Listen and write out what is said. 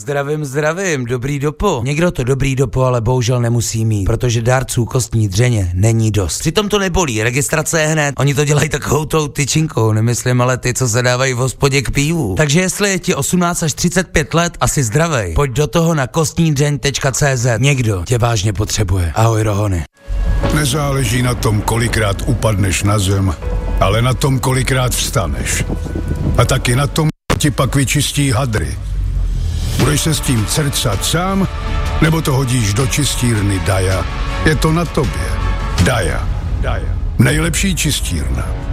Zdravím, dobrý dopo. Někdo to dobrý dopo ale bohužel nemusí mít, protože dárců kostní dřeně není dost. Přitom to nebolí, registrace je hned, oni to dělají takovou tou tyčinkou, nemyslím ale ty, co se dávají v hospodě k pivu. Takže jestli je ti 18 až 35 let, asi zdravej, pojď do toho na kostnídřeň.cz. Někdo tě vážně potřebuje. Ahoj Rohony. Nezáleží na tom, kolikrát upadneš na zem, ale na tom, kolikrát vstaneš. A taky na tom, ti pak vyčistí hadry. Budeš se s tím crcat sám, nebo to hodíš do čistírny Daja? Je to na tobě. Daja. Nejlepší čistírna.